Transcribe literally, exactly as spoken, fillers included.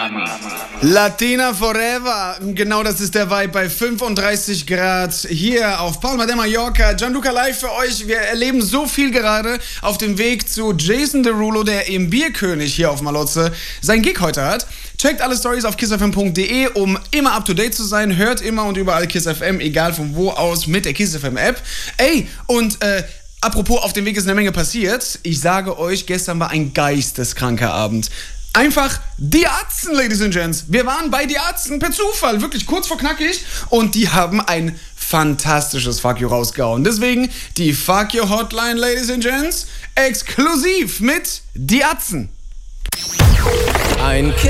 Latina Forever, genau das ist der Vibe bei fünfunddreißig Grad hier auf Palma de Mallorca. Gianluca live für euch. Wir erleben so viel gerade auf dem Weg zu Jason Derulo, der im Bierkönig hier auf Malotze sein Gig heute hat. Checkt alle Stories auf kissfm punkt de, um immer up to date zu sein. Hört immer und überall Kiss F M, egal von wo aus, mit der Kiss F M App. Ey, und äh, apropos, auf dem Weg ist eine Menge passiert. Ich sage euch, gestern war ein geisteskranker Abend. Einfach die Atzen, Ladies and Gents. Wir waren bei die Atzen per Zufall, wirklich kurz vor knackig. Und die haben ein fantastisches Fuck You rausgehauen. Deswegen die Fuck You Hotline, Ladies and Gents, exklusiv mit die Atzen. Ein